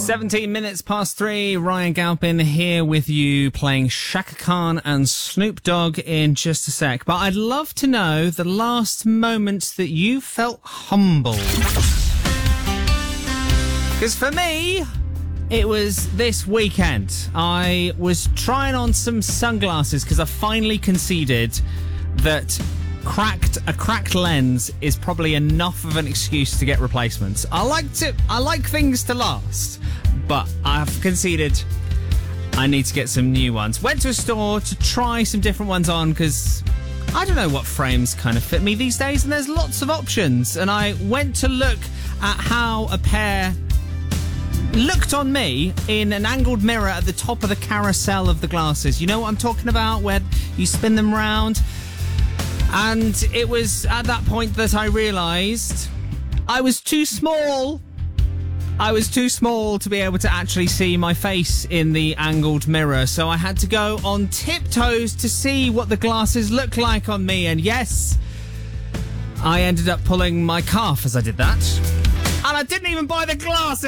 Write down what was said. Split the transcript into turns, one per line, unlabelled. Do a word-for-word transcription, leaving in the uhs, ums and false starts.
seventeen minutes past three, Ryan Galpin here with you, playing Shaka Khan and Snoop Dogg in just a sec. But I'd love to know the last moments that you felt humbled. Because for me, it was this weekend. I was trying on some sunglasses because I finally conceded that cracked a cracked lens is probably enough of an excuse to get replacements. I like to I like things to last, but I've conceded I need to get some new ones. Went to a store to try some different ones on because I don't know what frames kind of fit me these days, and there's lots of options. And I went to look at how a pair looked on me in an angled mirror at the top of the carousel of the glasses. You know what I'm talking about, where you spin them round? And it was at that point that I realised I was too small. I was too small to be able to actually see my face in the angled mirror. So I had to go on tiptoes to see what the glasses look like on me. And yes, I ended up pulling my calf as I did that. And I didn't even buy the glasses.